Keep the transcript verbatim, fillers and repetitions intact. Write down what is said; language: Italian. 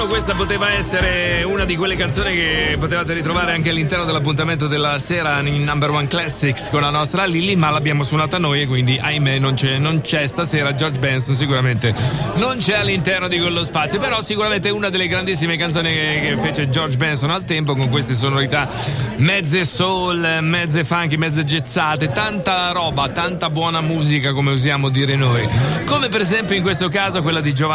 Questa poteva essere una di quelle canzoni che potevate ritrovare anche all'interno dell'appuntamento della sera in Number One Classics con la nostra Lily, ma l'abbiamo suonata noi e quindi ahimè non c'è, non c'è stasera. George Benson sicuramente non c'è all'interno di quello spazio, però sicuramente una delle grandissime canzoni che, che fece George Benson al tempo, con queste sonorità mezze soul, mezze funky, mezze jazzate, tanta roba, tanta buona musica, come usiamo dire noi, come per esempio in questo caso quella di Giovanni